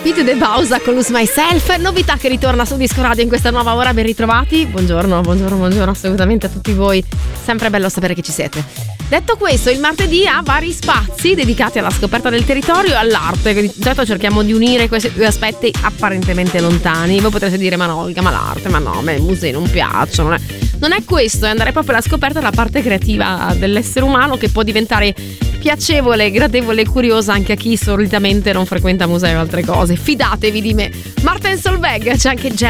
Pete De Bausa con Lose Myself, novità che ritorna su Disco Radio in questa nuova ora. Ben ritrovati, buongiorno assolutamente a tutti voi, sempre bello sapere che ci siete. Detto questo, il martedì ha vari spazi dedicati alla scoperta del territorio e all'arte. Di solito cerchiamo di unire questi due aspetti apparentemente lontani. Voi potrete dire: ma no Olga, ma l'arte, ma no, a me i musei non piacciono. Non è questo, è andare proprio alla scoperta della parte creativa dell'essere umano, che può diventare piacevole, gradevole e curiosa anche a chi solitamente non frequenta musei o altre cose. Fidatevi di me. Martin Solveig, c'è anche